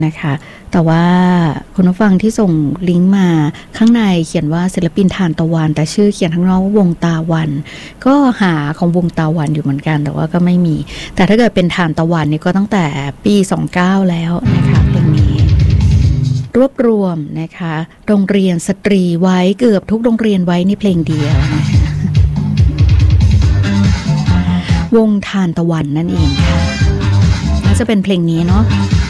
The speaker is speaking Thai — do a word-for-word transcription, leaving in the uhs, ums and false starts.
นะคะแต่ว่าคุณผู้ฟังที่ส่งลิงก์มาข้างในเขียนว่าศิลปินทานตะวันแต่ชื่อเขียนข้างนอกว่าวงตาวันก็หาของวงตาวันอยู่เหมือนกันแต่ว่าก็ไม่มีแต่ถ้าเกิดเป็นทานตะวันนี่ก็ตั้งแต่ปีสองสิบเก้าแล้วนะคะเพลงนี้รวบรวมนะคะโรงเรียนสตรีไว้เกือบทุกโรงเรียนไว้ในเพลงเดียวนะคะวงทานตะวันนั่นเองค่ะน่าจะเป็นเพลงนี้เนาะ